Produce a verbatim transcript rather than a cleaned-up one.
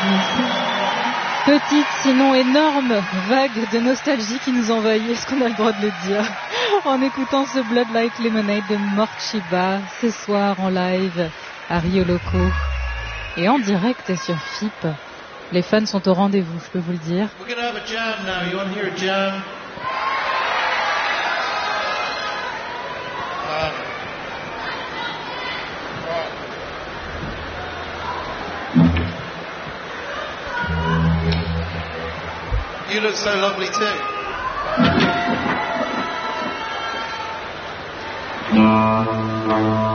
Petite, sinon énorme vague de nostalgie qui nous envahit, est-ce qu'on a le droit de le dire, en écoutant ce Blood Like Lemonade de Morchiba, ce soir en live à Rio Loco et en direct sur F I P. Les fans sont au rendez-vous, je peux vous le dire. We're gonna have a jam now. You want to hear a jam? Um, You look so lovely too. No.